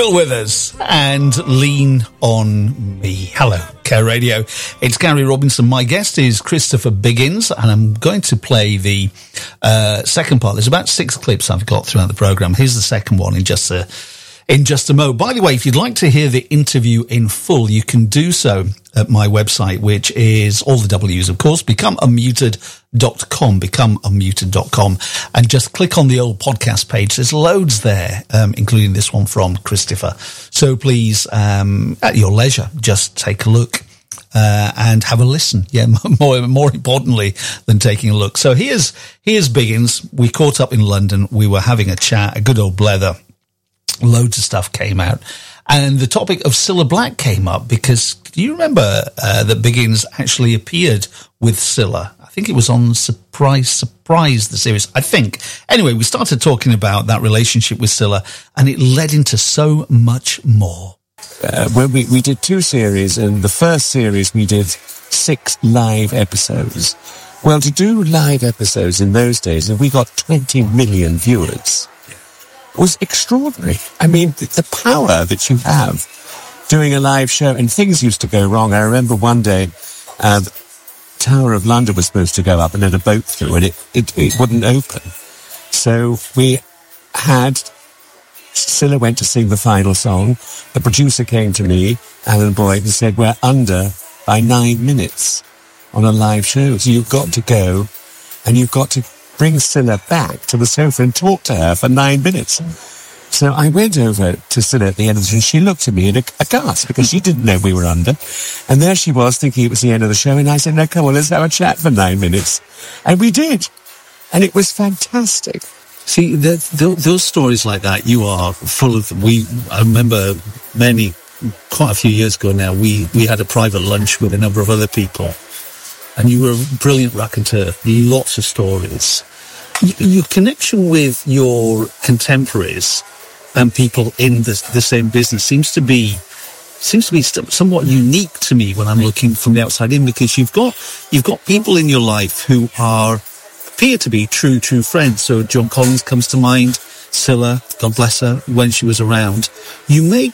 Bill Withers and Lean on Me. Hello, Care Radio. It's Gary Robinson. My guest is Christopher Biggins, and I'm going to play the second part. There's about 6 clips I've got throughout the programme. Here's the second one in just a mo. By the way, if you'd like to hear the interview in full, you can do so at my website, which is all the W's, of course, becomeunmuted.com, and just click on the old podcast page. There's loads there, including this one from Christopher. So please, at your leisure, just take a look. And have a listen. Yeah, more importantly than taking a look. So here's Biggins. We caught up in London. We were having a chat, a good old blether. Loads of stuff came out. And the topic of Cilla Black came up because do you remember that Biggins actually appeared with Cilla? I think it was on Surprise, the series, I think. Anyway, we started talking about that relationship with Cilla, and it led into so much more. When we did 2 series, and the first series we did 6 live episodes. Well, to do live episodes in those days, and we got 20 million viewers, was extraordinary. I mean, the power that you have doing a live show, and things used to go wrong. I remember one day, the Tower of London was supposed to go up and then a boat through, and it wouldn't open. So we had... Cilla went to sing the final song. The producer came to me, Alan Boyd, and said, we're under by 9 minutes on a live show. So you've got to go and you've got to bring Cilla back to the sofa and talk to her for 9 minutes. So I went over to Cilla at the end of the show, and she looked at me in a gasp because she didn't know we were under. And there she was thinking it was the end of the show. And I said, no, come on, let's have a chat for 9 minutes. And we did. And it was fantastic. See, those stories like that, you are full of them. I remember quite a few years ago now, we had a private lunch with a number of other people, and you were a brilliant raconteur, lots of stories. Your connection with your contemporaries and people in the same business seems to be somewhat unique to me when I'm looking from the outside in, because you've got people in your life who appear to be true friends. So Joan Collins comes to mind, Cilla, God bless her, when she was around. You make